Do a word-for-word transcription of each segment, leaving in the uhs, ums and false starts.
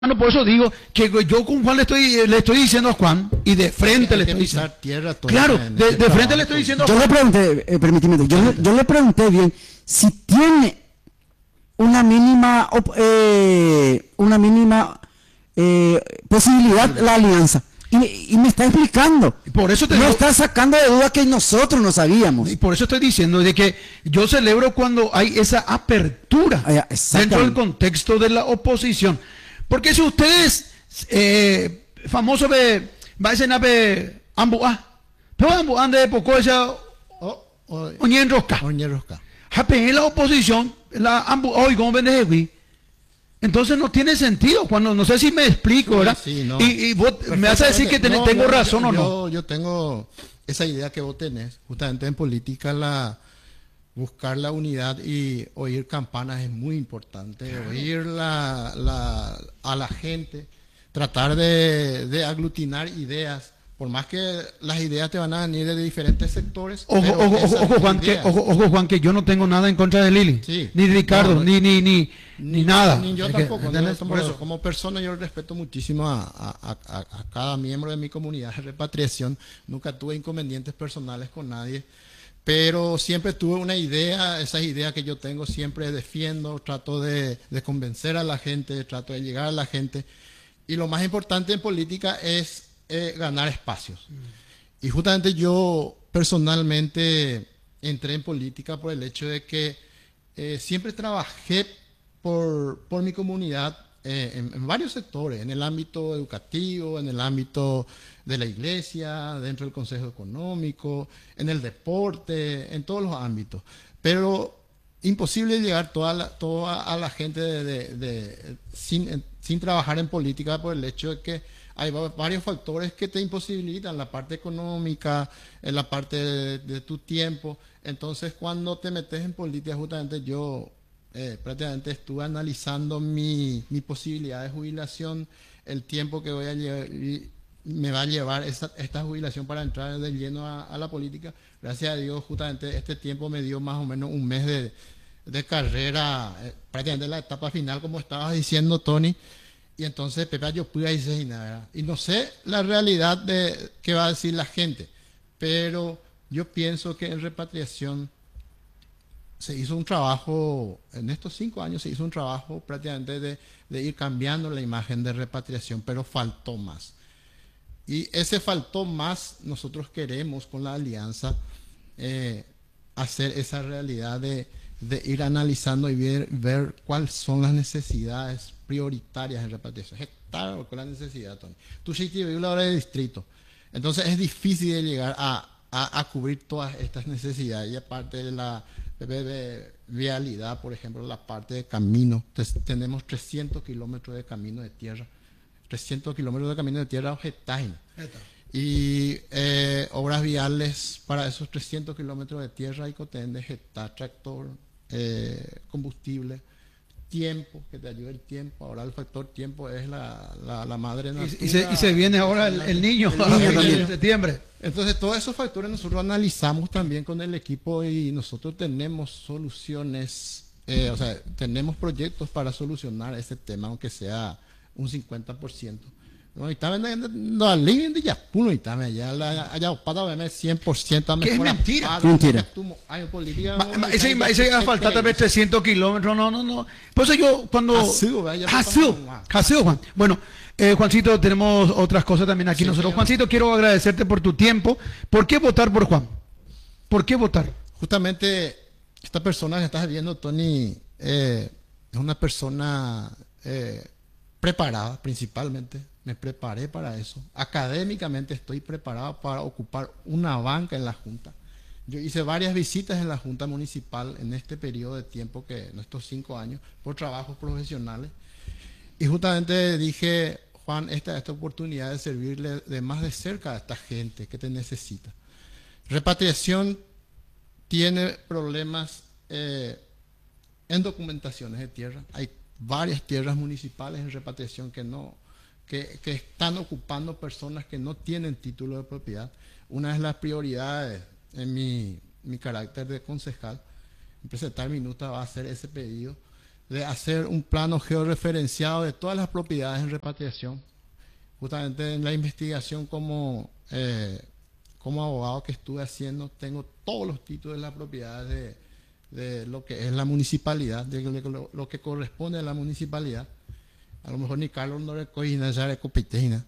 Bueno, por eso digo que yo con Juan le estoy, le estoy diciendo a Juan, y de frente le estoy diciendo. Tierra Claro, de, de frente le estoy diciendo a Yo Juan. le pregunté, eh, permíteme, yo, le- yo le pregunté bien si tiene una mínima, op- eh, una mínima eh, posibilidad la alianza. Y, me- y me está explicando. Por eso te no digo- está sacando de duda que nosotros no sabíamos. Y por eso estoy diciendo de que yo celebro cuando hay esa apertura Ah, ya, exactamente. dentro del contexto de la oposición. Porque si ustedes, eh, famoso de, va a ser de ambuá, pero ambuá de poco esa oñen rosca. Oñerosca. Jape la oposición, la ambuá hoy como vendejewi. Entonces no tiene sentido cuando, no sé si me explico, ¿verdad? Sí, no. Y, y vos me vas a decir que ten- No, tengo no, razón yo, o no. Yo, yo tengo esa idea que vos tenés, justamente en política, la buscar la unidad y oír campanas es muy importante, oír la, la, a la gente, tratar de, de aglutinar ideas, por más que las ideas te van a venir de diferentes sectores. Ojo, pero ojo, esas ojo, ojo, Juan, que, ideas- ojo, ojo, Juan, que yo no tengo nada en contra de Lili, Sí. ni Ricardo, No, no. ni, ni, ni, ni nada. Ni yo Es que, tampoco, no, ¿entendés? por Por eso, eso. como persona yo respeto muchísimo a, a- a- a cada miembro de mi comunidad de repatriación, nunca tuve inconvenientes personales con nadie, pero siempre tuve una idea, esas ideas que yo tengo siempre defiendo, trato de, de convencer a la gente, trato de llegar a la gente, y lo más importante en política es eh, ganar espacios. Y justamente yo personalmente entré en política por el hecho de que eh, siempre trabajé por, por mi comunidad eh, en, en varios sectores, en el ámbito educativo, en el ámbito de la iglesia, dentro del Consejo Económico, en el deporte, en todos los ámbitos. Pero imposible llegar toda la, toda a la gente de, de- de- sin, sin trabajar en política por el hecho de que hay va- varios factores que te imposibilitan, la parte económica, en la parte de, de tu tiempo. Entonces, cuando te metes en política, justamente yo eh, prácticamente estuve analizando mi, mi posibilidad de jubilación, el tiempo que voy a llevar, y me va a llevar esta, esta jubilación para entrar de lleno a, a la política. Gracias a Dios, justamente este tiempo me dio más o menos un mes de, de carrera, eh, prácticamente la etapa final, como estabas diciendo, Tony. Y entonces, Pepe, yo pude decir nada. Y no sé la realidad de qué va a decir la gente, pero yo pienso que en repatriación se hizo un trabajo, en estos cinco años se hizo un trabajo prácticamente de, de ir cambiando la imagen de repatriación, pero faltó más. Y ese faltó más, nosotros queremos con la alianza eh, hacer esa realidad de, de ir analizando y ver, ver cuáles son las necesidades prioritarias en repatriación. Estar con la necesidad, Tony. Tú sí tienes una hora de distrito. Entonces es difícil de llegar a, a, a cubrir todas estas necesidades. Y aparte de la de, de vialidad, por ejemplo, la parte de camino. Entonces, tenemos trescientos kilómetros de camino de tierra. trescientos kilómetros de camino de tierra objetágena. Y eh, obras viales para esos trescientos kilómetros de tierra y cotende, gestar, tractor, eh, combustible, tiempo, que te ayude el tiempo. Ahora el factor tiempo es la, la, la madre natura. Y, y se, y se viene ahora el, el niño, El niño en también. septiembre. Entonces todos esos factores nosotros analizamos también con el equipo y nosotros tenemos soluciones, eh, o sea, tenemos proyectos para solucionar ese tema, aunque sea un cincuenta por ciento. No, y también no alguien de Yapuno y también allá la allá para verme cien por ciento Que es mentira. Mentira. Hay política. Ma- ma- Ese, ese iba a faltar tal vez trescientos kilómetros, no, no, no. Por eso yo cuando... Así, vaya, Así, así, Juan. Bueno, eh, Juancito, tenemos otras cosas también aquí Sí, nosotros. señor. Juancito, quiero agradecerte por tu tiempo. ¿Por qué votar por Juan? ¿Por qué votar? Justamente esta persona que estás viendo, Tony, eh, es una persona eh, preparada principalmente. Me preparé para eso. Académicamente estoy preparado para ocupar una banca en la Junta. Yo hice varias visitas en la Junta Municipal en este periodo de tiempo, que en estos cinco años, por trabajos profesionales. Y justamente dije, Juan, esta esta oportunidad de servirle de más de cerca a esta gente que te necesita. Repatriación tiene problemas eh, en documentaciones de tierra. Hay varias tierras municipales en repatriación que no que, que están ocupando personas que no tienen título de propiedad. Una de las prioridades en mi, mi carácter de concejal, en presentar minuta, va a ser ese pedido de hacer un plano georreferenciado de todas las propiedades en repatriación. Justamente en la investigación como, eh, como abogado que estuve haciendo, tengo todos los títulos de las propiedades de, de lo que es la municipalidad, de lo, lo que corresponde a la municipalidad. A lo mejor ni Carlos no recoge esa recopiteina.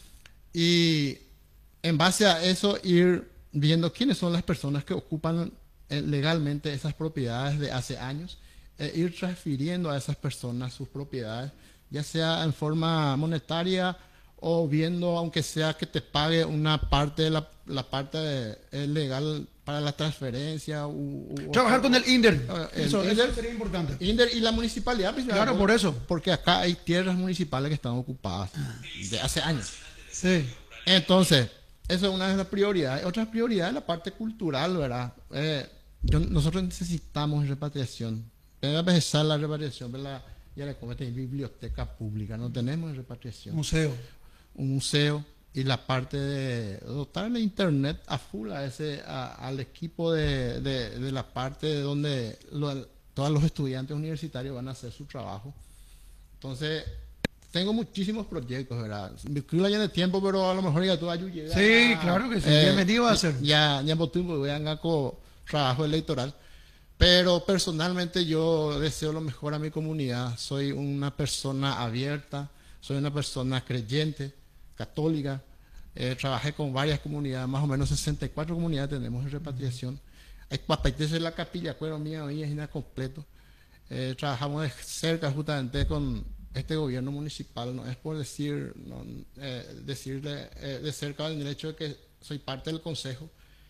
Y en base a eso ir viendo quiénes son las personas que ocupan legalmente esas propiedades de hace años, e ir transfiriendo a esas personas sus propiedades, ya sea en forma monetaria o viendo, aunque sea que te pague una parte de la, la parte de, eh, legal para la transferencia. U, u, Trabajar o, con el INDER, el eso, INDER, eso sería importante. INDER y la municipalidad. Claro, por eso. Porque acá hay tierras municipales que están ocupadas de hace años. Sí. Entonces, eso es una de las prioridades. Otra prioridad es la parte cultural, ¿verdad? Eh, yo, nosotros necesitamos repatriación. Debe empezar la repatriación, ¿verdad? Ya le cometen biblioteca pública, no tenemos repatriación. Museo. Un museo y la parte de dotarle internet a full a ese, a, al equipo de, de, de la parte de donde lo, todos los estudiantes universitarios van a hacer su trabajo. Entonces, tengo muchísimos proyectos, ¿verdad? Me escribo ya en el tiempo, pero a lo mejor ya tú vas a llegar. Sí, claro que sí. Eh, Bienvenido a hacer. Ya, ya voy a hacer trabajo electoral. Pero personalmente yo deseo lo mejor a mi comunidad. Soy una persona abierta, soy una persona creyente, católica. Eh, trabajé con varias comunidades, más o menos sesenta y cuatro comunidades tenemos en repatriación. Hay cuapaiteses de la capilla, cuero mía, hoy es incompleto. Eh, trabajamos de cerca justamente con este gobierno municipal, no es por decir, no, eh, decirle eh, de cerca en el hecho de que soy parte del consejo.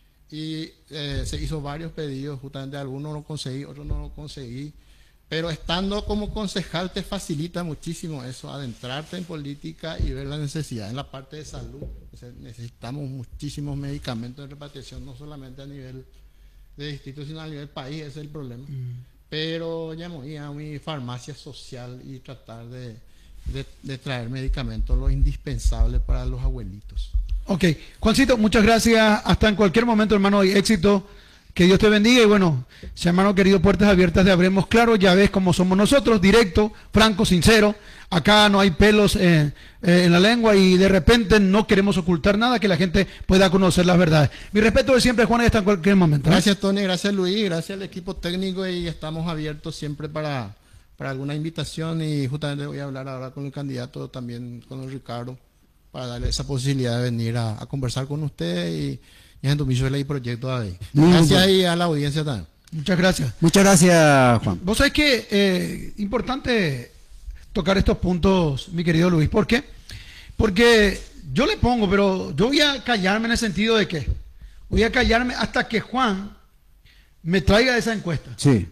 Y eh, se hizo varios pedidos, justamente algunos lo conseguí, otros no lo conseguí, pero estando como concejal te facilita muchísimo eso, adentrarte en política y ver la necesidad en la parte de salud. Necesitamos muchísimos medicamentos de repatriación, no solamente a nivel de distrito, sino a nivel país, ese es el problema. Mm. Pero ya voy a mi farmacia social y tratar de, de, de traer medicamentos, lo indispensable para los abuelitos. Ok, Juancito, muchas gracias. Hasta en cualquier momento, hermano, y éxito. Que Dios te bendiga. Y bueno, si hermano querido, puertas abiertas de Hablemos Claro. Ya ves cómo somos nosotros, directo, franco, sincero. Acá no hay pelos eh, eh, en la lengua y de repente no queremos ocultar nada, que la gente pueda conocer las verdades. Mi respeto de siempre, Juan, y hasta en cualquier momento. ¿eh? Gracias, Tony, gracias, Luis, gracias al equipo técnico y estamos abiertos siempre para, para alguna invitación y justamente voy a hablar ahora con el candidato, también con el Ricardo, para darle esa posibilidad de venir a, a conversar con usted y, y en tu misión y proyecto ahí. Gracias y a la audiencia también. Muchas gracias. Muchas gracias, Juan. Vos sabés que eh, importante tocar estos puntos, mi querido Luis. ¿Por qué? Porque yo le pongo, pero yo voy a callarme en el sentido de que voy a callarme hasta que Juan me traiga esa encuesta. Sí.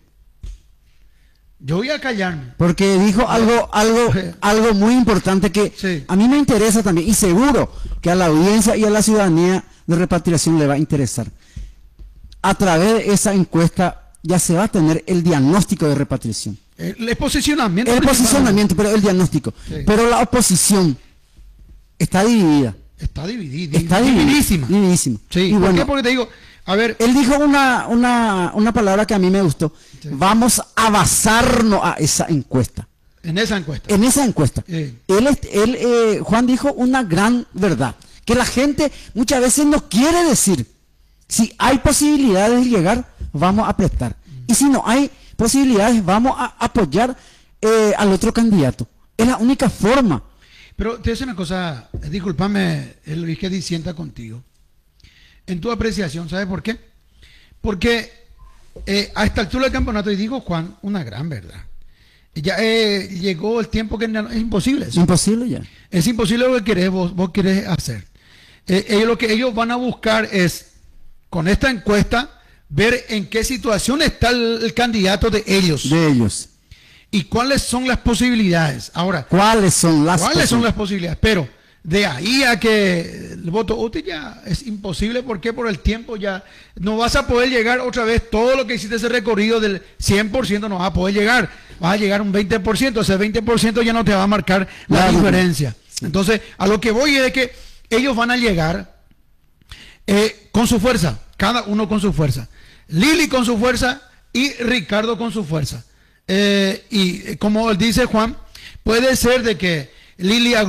Yo voy a callarme. Porque dijo algo, algo, algo muy importante que sí. A mí me interesa también, y seguro que a la audiencia y a la ciudadanía de repatriación le va a interesar. A través de esa encuesta ya se va a tener el diagnóstico de repatriación. El, el posicionamiento. El posicionamiento, pero el diagnóstico. Sí. Pero la oposición está dividida. Está dividida. Está divididísima. Divididísima. Sí. Y ¿Por bueno, qué? Porque te digo, a ver. Él dijo una, una, una palabra que a mí me gustó. Sí. Vamos a basarnos a esa encuesta. En esa encuesta. En esa encuesta. Sí. Él, él eh, Juan dijo una gran verdad. Que la gente muchas veces no quiere decir. Si hay posibilidades de llegar, vamos a prestar. Y si no hay posibilidades, vamos a apoyar eh, al otro candidato. Es la única forma. Pero te dice una cosa, discúlpame, Luis, que disienta contigo. En tu apreciación, ¿sabes por qué? Porque eh, a esta altura del campeonato, y digo, Juan, una gran verdad. Ya eh, llegó el tiempo que no, es imposible. Eso. Imposible ya. Es imposible lo que querés, vos, vos querés hacer. Eh, ellos, lo que ellos van a buscar es, con esta encuesta, ver en qué situación está el, el candidato de ellos. De ellos. Y cuáles son las posibilidades. Ahora, ¿cuáles son las ¿cuáles son las posibilidades? Pero de ahí a que el voto útil ya es imposible. ¿Por qué? Por el tiempo ya no vas a poder llegar otra vez. Todo lo que hiciste ese recorrido del cien por ciento no vas a poder llegar. Vas a llegar a un veinte por ciento. Ese veinte por ciento ya no te va a marcar la claro. diferencia. Entonces, a lo que voy es de que ellos van a llegar eh, con su fuerza. Cada uno con su fuerza. Lili con su fuerza y Ricardo con su fuerza. eh, y como dice Juan, puede ser de que Lilia